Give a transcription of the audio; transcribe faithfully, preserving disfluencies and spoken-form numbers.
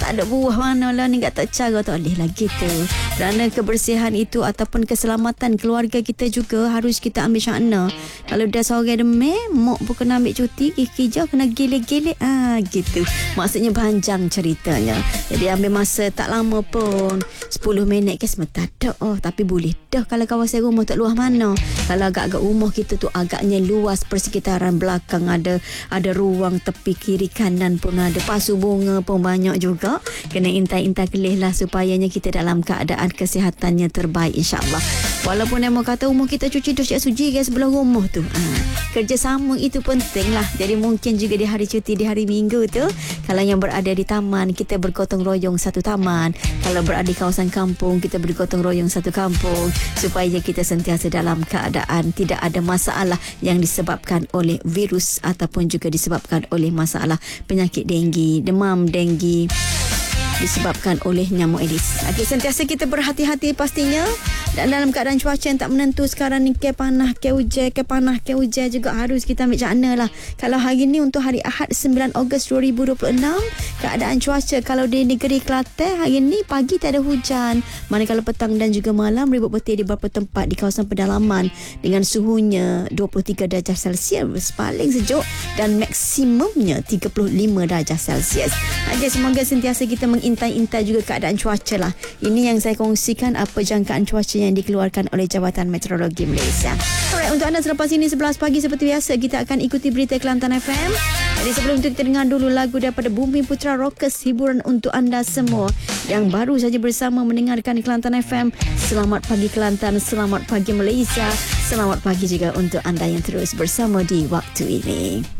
tak ada buah mana lah ni, tak tak cara tak boleh lagi tu. Kerana kebersihan itu ataupun keselamatan keluarga kita juga harus kita ambil syakna. Kalau dah seorang demam, mak pun kena ambil cuti, hijau kena gilik-gilik, ah gitu. Maksudnya panjang ceritanya. Jadi ambil masa tak lama pun, sepuluh minit ke sebentar dah. Oh, tapi boleh dah kalau kawasan rumah tak luas mana. Kalau agak-agak rumah kita tu agaknya luas, persekitaran belakang ada ada ruang tepi kiri kanan pun ada, pasu bunga pun banyak juga. Kena intai-intai kelih lah supayanya kita dalam keadaan kesihatannya terbaik, insyaAllah. Walaupun yang mau kata rumah kita cuci dusyak suji guys sebelah rumah tu, ha, kerjasama itu penting lah. Jadi mungkin juga di hari cuti, di hari minggu tu, kalau yang berada di taman, kita bergotong royong satu taman. Kalau berada di kawasan kampung, kita bergotong royong satu kampung, supaya kita sentiasa dalam keadaan tidak ada masalah yang disebabkan oleh virus ataupun juga disebabkan oleh masalah penyakit denggi, demam denggi disebabkan oleh nyamuk Aedes. Okey, sentiasa kita berhati-hati pastinya. Dan dalam keadaan cuaca yang tak menentu sekarang ni, ke panah ke hujan, ke panah ke hujan juga harus kita ambil cakna lah. Kalau hari ni untuk hari Ahad sembilan Ogos dua ribu dua puluh enam, keadaan cuaca kalau di negeri Kelantan hari ni pagi tak ada hujan. Manakala petang dan juga malam ribut petir di beberapa tempat di kawasan pedalaman dengan suhunya dua puluh tiga darjah Celsius paling sejuk dan maksimumnya tiga puluh lima darjah Celsius. Okey, semoga sentiasa kita mengintai-intai juga keadaan cuaca lah. Ini yang saya kongsikan apa jangkaan cuaca yang dikeluarkan oleh Jabatan Meteorologi Malaysia. Alright, untuk anda selepas ini sebelas pagi seperti biasa kita akan ikuti berita Kelantan F M. Jadi sebelum itu kita dengar dulu lagu daripada Bumi Putra Rockers, hiburan untuk anda semua yang baru saja bersama mendengarkan Kelantan F M. Selamat pagi Kelantan, selamat pagi Malaysia, selamat pagi juga untuk anda yang terus bersama di waktu ini.